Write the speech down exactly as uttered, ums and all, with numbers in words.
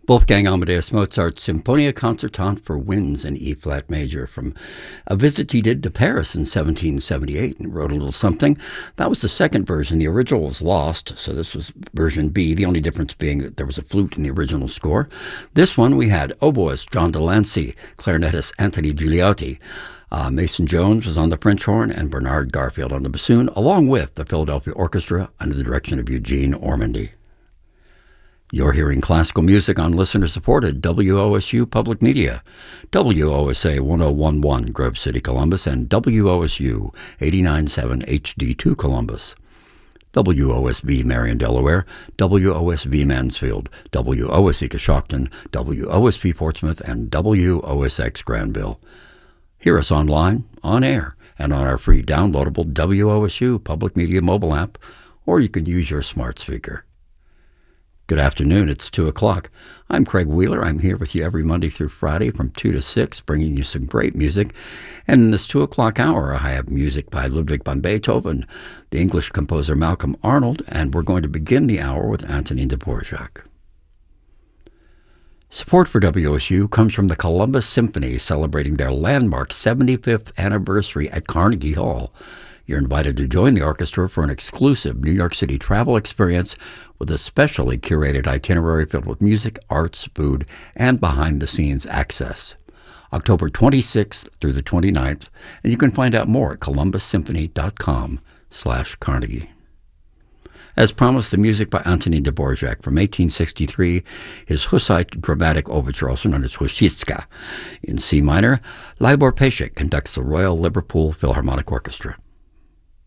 Wolfgang Amadeus Mozart's Symphonia Concertante for Winds in E-flat major from a visit he did to Paris in seventeen seventy-eight and wrote a little something. That was the second version. The original was lost, so this was version B, the only difference being that there was a flute in the original score. This one we had oboist John Delancey, clarinetist Anthony Gigliotti. Uh, Mason Jones was on the French horn and Bernard Garfield on the bassoon, along with the Philadelphia Orchestra under the direction of Eugene Ormandy. You're hearing classical music on listener-supported W O S U Public Media, W O S A one oh one point one Grove City, Columbus, and W O S U eighty-nine point seven H D two Columbus, W O S V Marion, Delaware, W O S V Mansfield, W O S E Coshocton, W O S V Portsmouth, and W O S X Granville. Hear us online, on air, and on our free downloadable W O S U Public Media mobile app, or you can use your smart speaker. Good afternoon. It's two o'clock. I'm Craig Wheeler. I'm here with you every Monday through Friday from two to six, bringing you some great music. And in this two o'clock hour, I have music by Ludwig van Beethoven, the English composer Malcolm Arnold, and we're going to begin the hour with Antonin Dvorak. Support for W O S U comes from the Columbus Symphony, celebrating their landmark seventy-fifth anniversary at Carnegie Hall. You're invited to join the orchestra for an exclusive New York City travel experience with a specially curated itinerary filled with music, arts, food, and behind-the-scenes access. October twenty-sixth through the twenty-ninth, and you can find out more at columbus-symphony.com slash Carnegie. As promised, the music by Antonin Dvorak from eighteen sixty-three, his Hussite dramatic overture, also known as Hussitska. In C minor, Libor Pesek conducts the Royal Liverpool Philharmonic Orchestra.